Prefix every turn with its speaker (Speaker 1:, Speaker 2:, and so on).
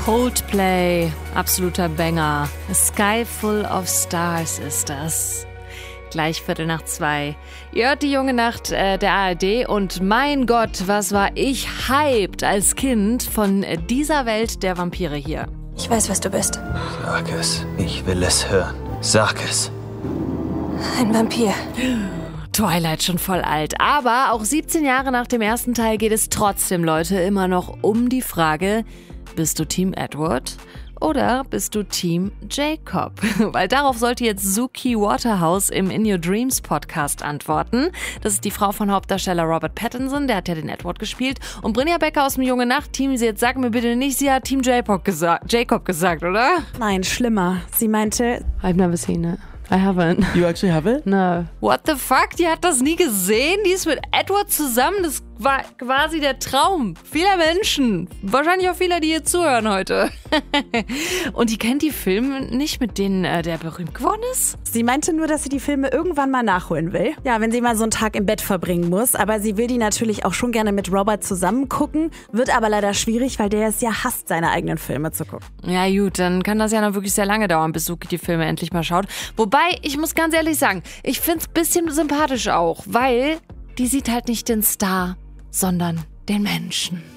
Speaker 1: Coldplay, absoluter Banger. A Sky Full of Stars ist das. Gleich 1:15. Ihr hört die junge Nacht der ARD und mein Gott, was war ich hyped als Kind von dieser Welt der Vampire hier.
Speaker 2: Ich weiß, was du bist.
Speaker 3: Sag es. Ich will es hören. Sag es.
Speaker 2: Ein Vampir.
Speaker 1: Twilight schon voll alt, aber auch 17 Jahre nach dem ersten Teil geht es trotzdem, Leute, immer noch um die Frage, bist du Team Edward oder bist du Team Jacob? Weil darauf sollte jetzt Suki Waterhouse im In Your Dreams Podcast antworten. Das ist die Frau von Hauptdarsteller Robert Pattinson, der hat ja den Edward gespielt. Und Brynja Becker aus dem Junge Nacht Team, jetzt sag mir bitte nicht, sie hat Team Jacob gesagt, oder?
Speaker 4: Nein, schlimmer. Sie meinte,
Speaker 1: I've never seen it. I haven't.
Speaker 5: You actually have it?
Speaker 1: No. What the fuck? Die hat das nie gesehen? Die ist mit Edward zusammen? Das war quasi der Traum vieler Menschen. Wahrscheinlich auch vieler, die hier zuhören heute. Und die kennt die Filme nicht, mit denen der berühmt geworden ist?
Speaker 4: sie meinte nur, dass sie die Filme irgendwann mal nachholen will. Ja, wenn sie mal so einen Tag im Bett verbringen muss. Aber sie will die natürlich auch schon gerne mit Robert zusammen gucken. Wird aber leider schwierig, weil der es ja hasst, seine eigenen Filme zu gucken.
Speaker 1: Ja gut, dann kann das ja noch wirklich sehr lange dauern, bis Suki die Filme endlich mal schaut. Wobei, ich muss ganz ehrlich sagen, ich find's ein bisschen sympathisch auch, weil die sieht halt nicht den Star, sondern den Menschen.